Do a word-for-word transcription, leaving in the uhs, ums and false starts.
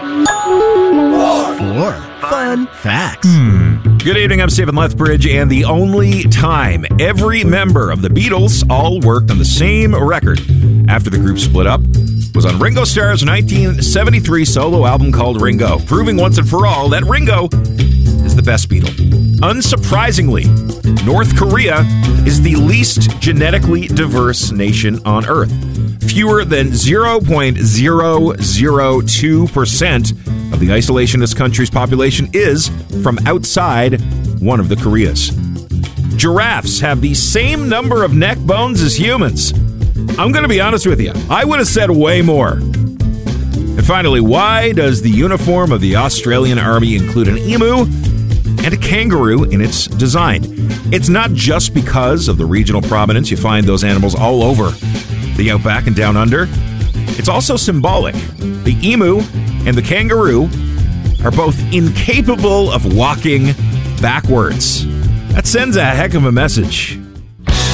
Four. Fun facts. Good evening, I'm Stephen Lethbridge, and the only time every member of the Beatles all worked on the same record after the group split up was on Ringo Starr's nineteen seventy-three solo album called Ringo, proving once and for all that Ringo is the best Beatle. Unsurprisingly, North Korea is the least genetically diverse nation on Earth. Fewer than zero point zero zero two percent of the isolationist country's population is from outside one of the Koreas. Giraffes have the same number of neck bones as humans. I'm going to be honest with you. I would have said way more. And finally, why does the uniform of the Australian Army include an emu and a kangaroo in its design? It's not just because of the regional prominence. You find those animals all over the outback and down under. It's also symbolic. The emu and the kangaroo are both incapable of walking backwards. That sends a heck of a message.